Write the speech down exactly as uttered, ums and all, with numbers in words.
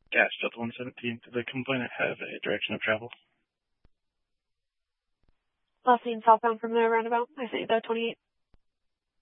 Gas Delta one seventeen. Did the complainant have a direction of travel? Last seen southbound from the roundabout. I say the twenty-eight.